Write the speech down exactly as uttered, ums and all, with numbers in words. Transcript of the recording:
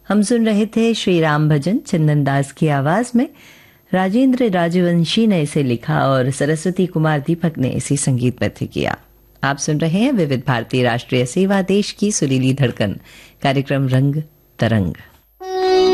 हम सुन रहे थे श्री राम भजन चंदन दास की आवाज में। राजेंद्र राजवंशी ने इसे लिखा और सरस्वती कुमार दीपक ने इसे संगीतबद्ध किया। आप सुन रहे हैं विविध भारती राष्ट्रीय सेवा देश की सुरीली धड़कन, कार्यक्रम रंग तरंग।